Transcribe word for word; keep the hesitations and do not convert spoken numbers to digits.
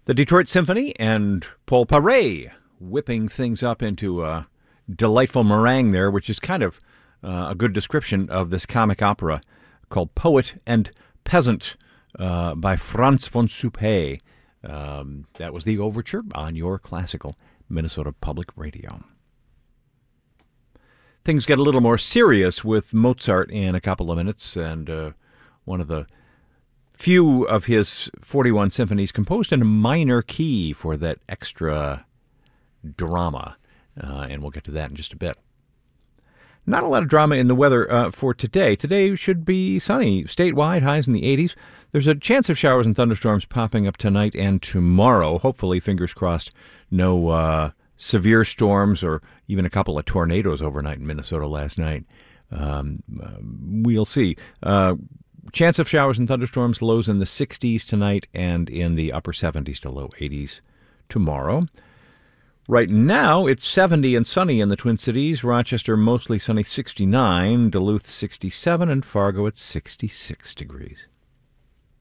The Detroit Symphony and Paul Paray whipping things up into a delightful meringue there, which is kind of uh, a good description of this comic opera called Poet and Peasant uh, by Franz von Suppé. Um, that was the overture on your classical Minnesota Public Radio. Things get a little more serious with Mozart in a couple of minutes, and uh, one of the few of his forty-one symphonies composed in a minor key for that extra drama, uh, and we'll get to that in just a bit. Not a lot of drama in the weather uh, for today. Today should be sunny, statewide, highs in the eighties. There's a chance of showers and thunderstorms popping up tonight and tomorrow. Hopefully, fingers crossed, no uh, severe storms or even a couple of tornadoes overnight in Minnesota last night. Um, uh, we'll see. Uh, Chance of showers and thunderstorms, lows in the sixties tonight and in the upper seventies to low eighties tomorrow. Right now, it's seventy and sunny in the Twin Cities. Rochester, mostly sunny, sixty-nine. Duluth, sixty-seven. And Fargo at sixty-six degrees.